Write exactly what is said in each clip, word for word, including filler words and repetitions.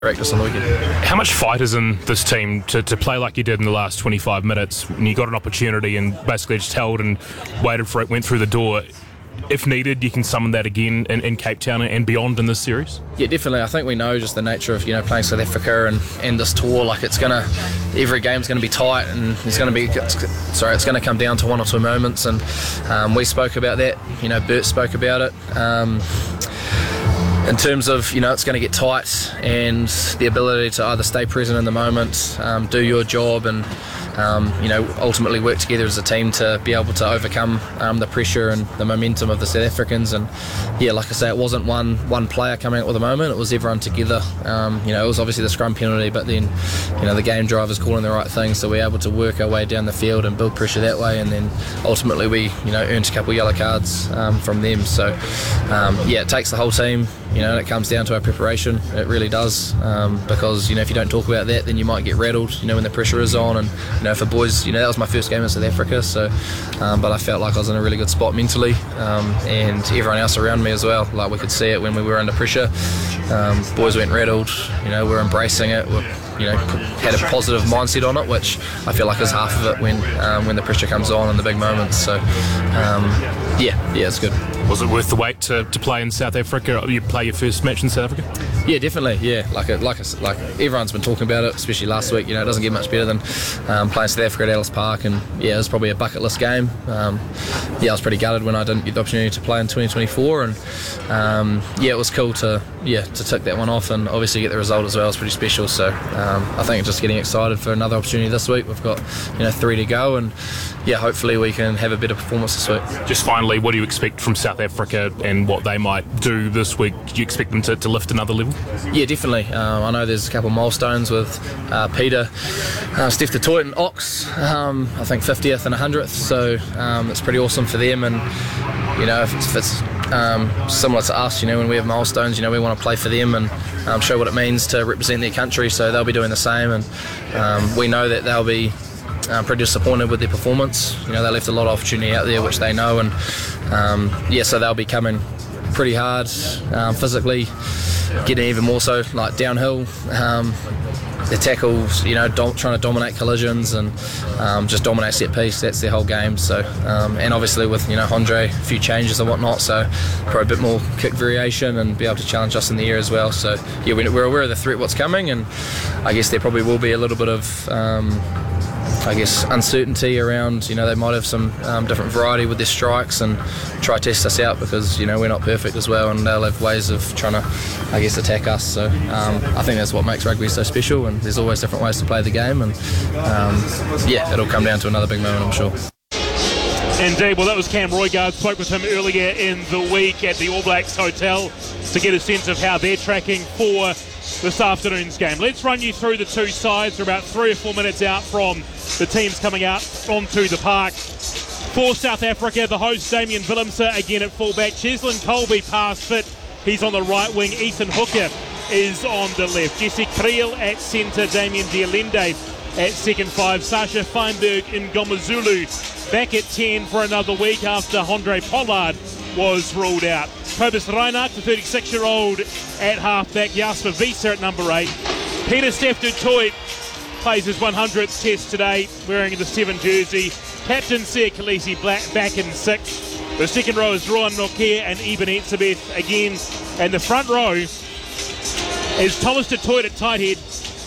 Practice on the weekend. How much fight is in this team to, to play like you did in the last twenty-five minutes when you got an opportunity and basically just held and waited for it, went through the door? If needed, you can summon that again in, in Cape Town and beyond in this series? Yeah, definitely. I think we know just the nature of, you know, playing South Africa and, and this tour. Like, it's going to, every game's going to be tight, and it's going to be, it's, sorry, it's going to come down to one or two moments. And um, we spoke about that. You know, Bert spoke about it. Um, in terms of, you know, it's going to get tight, and the ability to either stay present in the moment, um, do your job, and Um, you know, ultimately work together as a team to be able to overcome um, the pressure and the momentum of the South Africans. And yeah, like I say, it wasn't one one player coming out with a moment, it was everyone together. Um, you know, it was obviously the scrum penalty, but then, you know, the game drivers calling the right thing, so we were able to work our way down the field and build pressure that way, and then ultimately we, you know, earned a couple of yellow cards um, from them. So um, yeah, it takes the whole team. You know, and it comes down to our preparation. It really does, um, because, you know, if you don't talk about that, then you might get rattled, you know, when the pressure is on. And, you know, for boys, you know, that was my first game in South Africa, so um, but I felt like I was in a really good spot mentally, um, and everyone else around me as well. Like, we could see it when we were under pressure. Um, boys weren't rattled, you know, we're embracing it, we're, you know, had a positive mindset on it, which I feel like is half of it when um, when the pressure comes on in the big moments. So um, yeah, yeah, it's good. Was it worth the wait to, to play in South Africa? You play your first match in South Africa? Yeah, definitely. Yeah, like a, like a, like everyone's been talking about it, especially last week. You know, it doesn't get much better than um, playing South Africa at Ellis Park, and yeah, it was probably a bucket list game. Um, yeah, I was pretty gutted when I didn't get the opportunity to play in twenty twenty-four, and um, yeah, it was cool to yeah to tick that one off, and obviously get the result as well. It's pretty special. So um, I think just getting excited for another opportunity this week. We've got, you know, three to go, and yeah, hopefully we can have a better performance this week. Just finally, what do you expect from South Africa and what they might do this week? Do you expect them to, to lift another level? Yeah, definitely. Um, I know there's a couple of milestones with uh, Peter, uh, Steph du Toit and Ox, um, I think fiftieth and one hundredth, so um, it's pretty awesome for them. And, you know, if it's, if it's um, similar to us, you know, when we have milestones, you know, we want to play for them and um, show what it means to represent their country, so they'll be doing the same. And um, we know that they'll be Um, pretty disappointed with their performance. You know, they left a lot of opportunity out there, which they know, and um, yeah, so they'll be coming pretty hard um, physically, getting even more so like downhill. Um, their tackles, you know, dom- trying to dominate collisions and um, just dominate set piece. That's their whole game. So, um, and obviously with, you know, Andre, a few changes and whatnot, so probably a bit more kick variation and be able to challenge us in the air as well. So yeah, we're aware of the threat, what's coming, and I guess there probably will be a little bit of um, I guess uncertainty around, you know, they might have some um, different variety with their strikes and try to test us out, because, you know, we're not perfect as well, and they'll have ways of trying to, I guess, attack us. So um, I think that's what makes rugby so special, and there's always different ways to play the game, and um, yeah, it'll come down to another big moment, I'm sure. Indeed. Well, that was Cam Roigard. Spoke with him earlier in the week at the All Blacks Hotel to get a sense of how they're tracking for this afternoon's game. Let's run you through the two sides. We're about three or four minutes out from the teams coming out onto the park. For South Africa, the host Damien Willemse again at fullback. Cheslin Colby past fit. He's on the right wing. Ethan Hooker is on the left. Jesse Kriel at centre. Damien Dialende at second five. Sasha Feinberg in Gomazulu back at ten for another week after Andre Pollard was ruled out. Cobus Reinhardt, the thirty-six-year-old at halfback. Jasper Wiese at number eight. Peter Steph du Toit plays his one hundredth test today, wearing the seven jersey. Captain Ser Khaleesi Black back in six. The second row is Rohan Nokia and Eben Etzebeth again. And the front row is Thomas du Toit at tight head,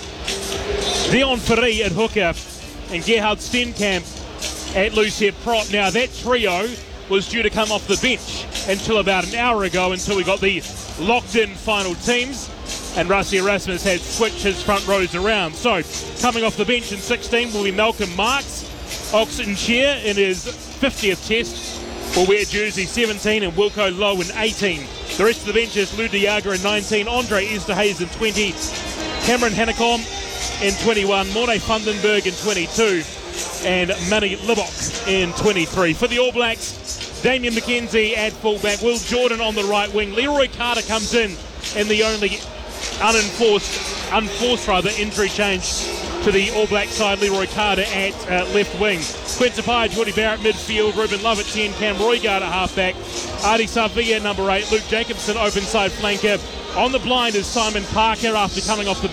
Dion Ferry at hooker, and Gerhard Stenkamp at loose head prop. Now that trio was due to come off the bench until about an hour ago, until we got the locked-in final teams, and Rassie Erasmus had switched his front rows around. So coming off the bench in sixteen will be Malcolm Marx. Oxen Chair in his fiftieth test will wear jersey seventeen, and Wilco Lowe in eighteen. The rest of the bench is Lou Diaga in nineteen, Andre Esterhuis in twenty, Cameron Hanekom in twenty-one, Morne Vandenberg in twenty-two, and Manny Libok in twenty-three. For the All Blacks, Damien McKenzie at fullback, Will Jordan on the right wing. Leroy Carter comes in in the only unenforced, unforced rather, injury change to the All Black side. Leroy Carter at uh, left wing. Quinn Tupaia, Jordy Barrett midfield, Ruben Love at ten, Cam Roigard at halfback, Ardie Savia number eight, Luke Jacobson open side flanker, On the blind is Simon Parker after coming off the